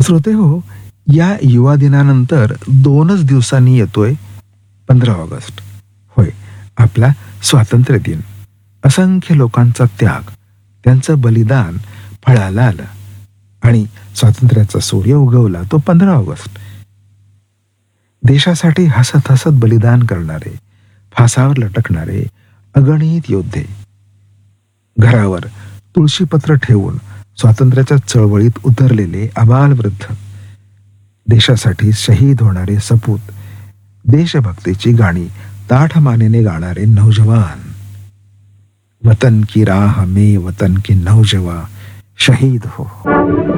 श्रोते हो, या युवा दिनानंतर 2च दिवसांनी येतोय 15 ऑगस्ट. होय, आपला स्वातंत्र्य दिन. असंख्य लोकांचा त्याग, त्यांचं बलिदान फळाला आलं आणि स्वातंत्र्याचा सूर्य उगवला तो 15 ऑगस्ट. देशासाठी हसत हसत बलिदान करणारे, फासावर लटकणारे अगणित योद्धे, घरावर तुळशीपत्र ठेवून स्वातंत्र्याच्या चळवळीत उतरलेले आबालवृद्ध, देशासाठी शहीद होणारे सपूत, देशभक्तीची गाणी ताठ मानेने गाणारे नौजवान. वतन की राह में वतन के नौजवान शहीद हो.